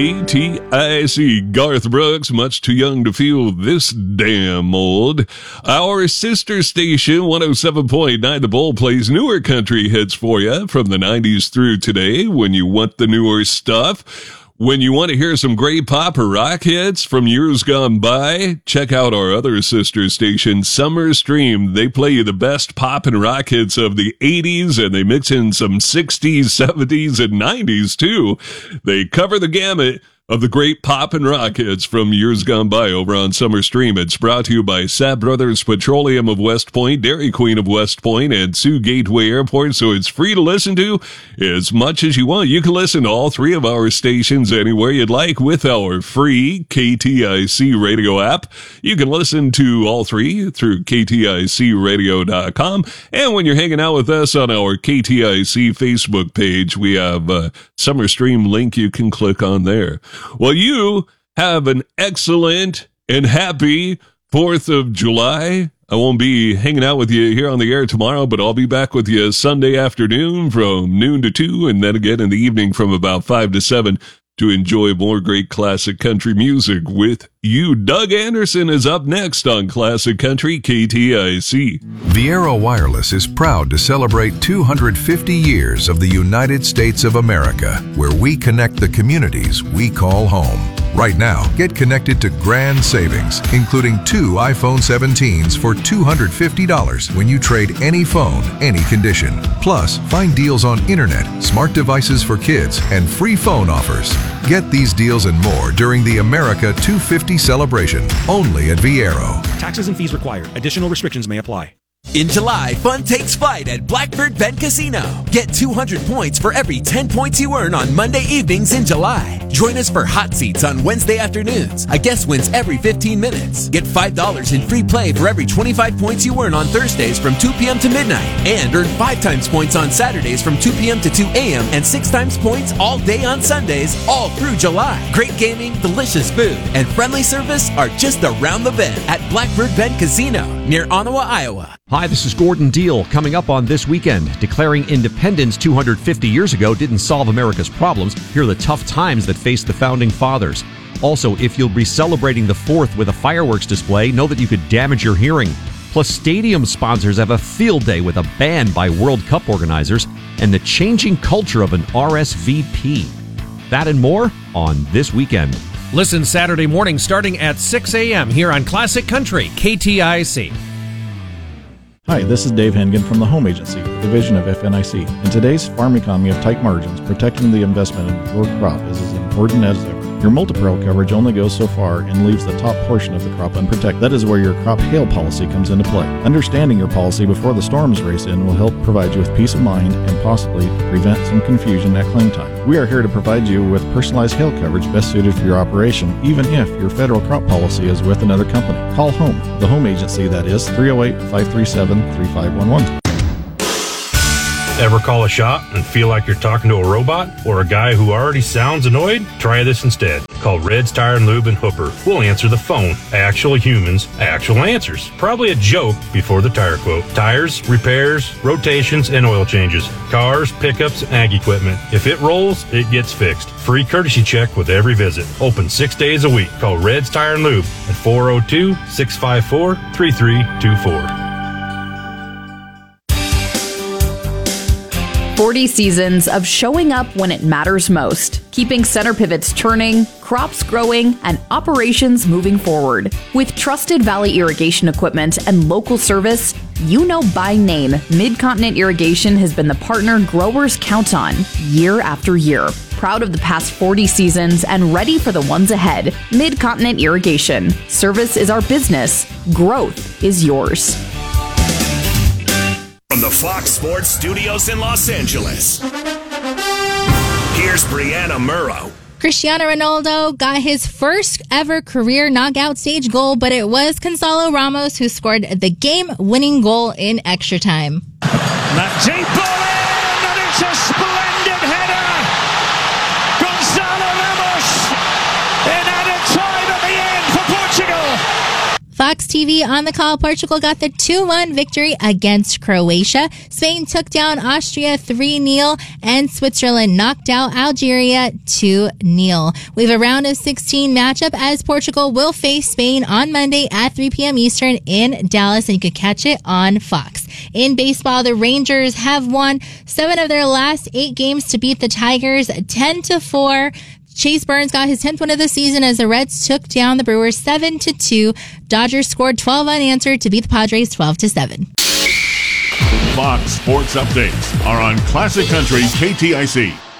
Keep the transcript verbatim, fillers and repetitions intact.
K T I C, Garth Brooks, much too young to feel this damn old. Our sister station, one oh seven point nine The Bull, plays newer country hits for you from the nineties through today when you want the newer stuff. When you want to hear some great pop or rock hits from years gone by, check out our other sister station, Summer Stream. They play you the best pop and rock hits of the eighties, and they mix in some sixties, seventies, and nineties, too. They cover the gamut of the great pop and rock hits from years gone by over on Summer Stream. It's brought to you by Sapp Brothers Petroleum of West Point, Dairy Queen of West Point, and Sioux Gateway Airport, so it's free to listen to as much as you want. You can listen to all three of our stations anywhere you'd like with our free K T I C radio app. You can listen to all three through K T I C radio dot com, and when you're hanging out with us on our K T I C Facebook page, we have a Summer Stream link you can click on there. Well, you have an excellent and happy fourth of July. I won't be hanging out with you here on the air tomorrow, but I'll be back with you Sunday afternoon from noon to two, and then again in the evening from about five to seven to enjoy more great classic country music with you. Doug Anderson is up next on Classic Country K T I C. Viaero Wireless is proud to celebrate two hundred fifty years of the United States of America, where we connect the communities we call home. Right now, get connected to grand savings, including two iPhone seventeens for two hundred fifty dollars when you trade any phone, any condition. Plus, find deals on internet, smart devices for kids, and free phone offers. Get these deals and more during the America two fifty celebration, only at Viaero. Taxes and fees required. Additional restrictions may apply. In July, fun takes flight at Blackbird Bend Casino. Get two hundred points for every ten points you earn on Monday evenings in July. Join us for hot seats on Wednesday afternoons. A guest wins every fifteen minutes. Get five dollars in free play for every twenty-five points you earn on Thursdays from two p.m. to midnight. And earn five times points on Saturdays from two p.m. to two a.m. and six times points all day on Sundays, all through July. Great gaming, delicious food, and friendly service are just around the bend at Blackbird Bend Casino near Ottawa, Iowa. Hi, this is Gordon Deal. Coming up on This Weekend, declaring independence two hundred fifty years ago didn't solve America's problems. Here are the tough times that faced the Founding Fathers. Also, if you'll be celebrating the fourth with a fireworks display, know that you could damage your hearing. Plus, stadium sponsors have a field day with a band by World Cup organizers and the changing culture of an R S V P. That and more on This Weekend. Listen Saturday morning starting at six a.m. here on Classic Country, K T I C. Hi, this is Dave Hengen from the Home Agency, a division of F N I C. In today's farm economy of tight margins, protecting the investment in your crop is as important as ever. Your multi-peril coverage only goes so far and leaves the top portion of the crop unprotected. That is where your crop hail policy comes into play. Understanding your policy before the storms race in will help provide you with peace of mind and possibly prevent some confusion at claim time. We are here to provide you with personalized hail coverage best suited for your operation, even if your federal crop policy is with another company. Call Home, the Home Agency, that is three oh eight, five three seven, three five one one. Ever call a shop and feel like you're talking to a robot or a guy who already sounds annoyed? Try this instead. Call Red's Tire and Lube in Hooper. We'll answer the phone. Actual humans, actual answers. Probably a joke before the tire quote. Tires, repairs, rotations, and oil changes. Cars, pickups, and ag equipment. If it rolls, it gets fixed. Free courtesy check with every visit. Open six days a week. Call Red's Tire and Lube at four oh two, six five four, three three two four. forty seasons of showing up when it matters most, keeping center pivots turning, crops growing, and operations moving forward. With trusted Valley Irrigation equipment and local service, you know by name, Mid-Continent Irrigation has been the partner growers count on year after year. Proud of the past forty seasons and ready for the ones ahead. Mid-Continent Irrigation. Service is our business. Growth is yours. From the Fox Sports Studios in Los Angeles, here's Brianna Murrow. Cristiano Ronaldo got his first ever career knockout stage goal, but it was Gonzalo Ramos who scored the game-winning goal in extra time. That deep ball in, and it's a splendid header. Gonzalo Ramos in added time at the end for Portugal. Fox T V on the call. Portugal got the two one victory against Croatia. Spain took down Austria three nil, and Switzerland knocked out Algeria two nil. We have a round of sixteen matchup as Portugal will face Spain on Monday at three p.m. Eastern in Dallas, and you can catch it on Fox. In baseball, the Rangers have won seven of their last eight games to beat the Tigers ten to four. Chase Burns got his tenth win of the season as the Reds took down the Brewers seven to two. Dodgers scored twelve unanswered to beat the Padres twelve to seven. Fox Sports Updates are on Classic Country K T I C.